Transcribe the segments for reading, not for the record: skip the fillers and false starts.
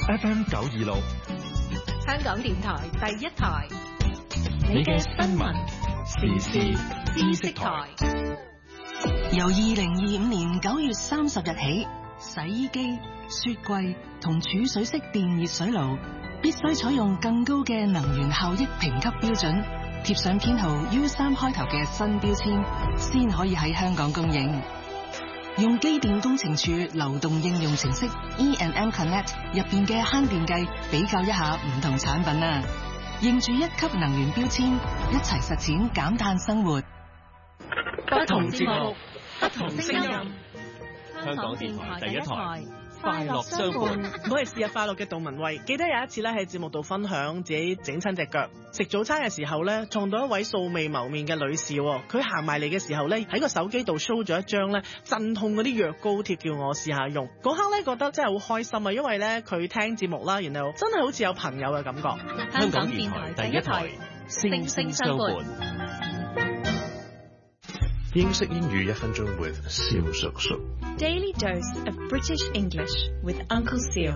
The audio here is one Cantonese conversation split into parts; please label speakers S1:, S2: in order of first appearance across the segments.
S1: FM 926，
S2: 香港電台第一台，
S1: 你嘅新聞時事知識台。
S3: 由2025年9月30日起，洗衣機、雪櫃同儲水式電熱水爐必須採用更高嘅能源效益評級標準，貼上編號 U3 開頭嘅新標籤，先可以喺香港供應。用機電工程署流動應用程式 E&M Connect 入邊嘅慳電計比較一下唔同產品啊，認住1級能源標籤，一齊實踐減碳生活。
S2: 不同節目，不同聲音。
S1: 香港電台第一台，快樂相伴。
S4: 我係是日快樂嘅杜文慧，記得有一次咧喺節目度分享自己整親隻腳，食早餐嘅時候咧撞到一位素未謀面嘅女士，佢行埋嚟嘅時候咧喺個手機度 show 咗一張咧鎮痛嗰啲藥膏貼，叫我試下用。嗰刻咧覺得真係好開心啊，因為咧佢聽節目啦，然後真係好似有朋友嘅感覺。
S2: 香港電台第一台，聲聲相伴。
S5: 英式英語1分鐘 with 蕭叔叔。
S2: Daily dose of British English with Uncle Seal。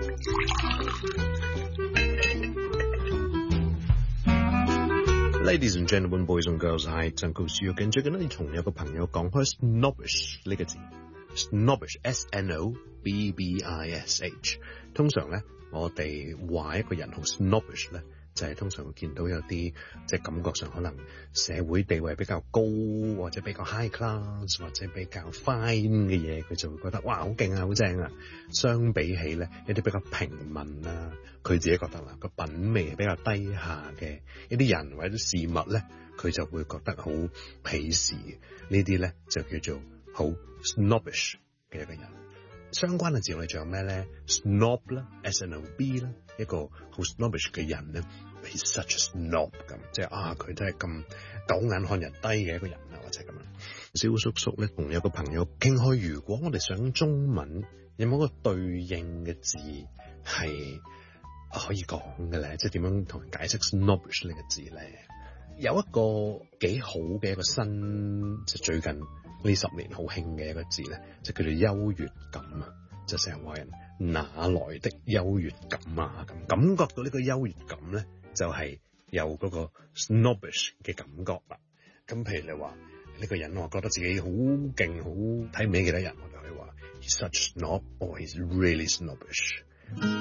S5: Ladies and gentlemen, boys and girls, hi, it's Uncle Seal。最近咧，同有個朋友講開 snobbish 呢個字 ，snobbish S-N-O-B-B-I-S-H。通常咧，我哋話一個人好 snobbish 咧，就係通常會見到有啲即係感覺上可能社會地位比較高，或者比較 high class， 或者比較 fine 嘅嘢，佢就會覺得哇好勁啊，好正啊。相比起咧一啲比較平民啊，佢自己覺得啦個品味係比較低下嘅一啲人或者事物咧，佢就會覺得好鄙視。呢啲咧就叫做好 snobbish 嘅一個人。相關嘅字我哋仲有咩咧 ？snob 啦 ，S-N-O-B 啦，一個好 snobbish 嘅人咧 ，he's such a snob 咁，即係佢都係咁狗眼看人低嘅一個人啊，或者咁樣。蕭叔叔咧同有個朋友傾開，如果我哋想中文有冇一個對應嘅字係可以講嘅咧？即係點樣同人解釋 snobbish 呢個字咧？有一個幾好嘅一個新，即係最近呢10年好興嘅一個字咧，就叫做優越感啊！就成日話人哪來的優越感啊？咁感覺到呢個優越感咧，就係有嗰個 snobbish 嘅感覺啦。咁譬如你話呢個人，我覺得自己好勁，好睇唔起其他人，我就可以話 he's such snob or he's really snobbish。